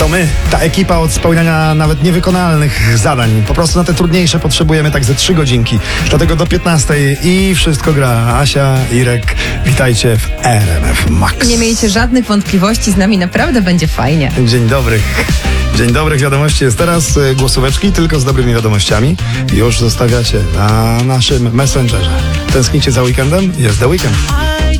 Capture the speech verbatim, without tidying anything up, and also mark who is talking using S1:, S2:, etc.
S1: To my, ta ekipa od spełniania nawet niewykonalnych zadań. Po prostu na te trudniejsze potrzebujemy tak ze trzy godzinki. Dlatego do piętnastej i wszystko gra. Asia, Irek, witajcie w R M F Max.
S2: Nie miejcie żadnych wątpliwości, z nami naprawdę będzie fajnie.
S1: Dzień dobry. Dzień dobrych wiadomości jest teraz. Głosóweczki tylko z dobrymi wiadomościami już zostawiacie na naszym Messengerze. Tęsknicie za weekendem? Jest The Weekend.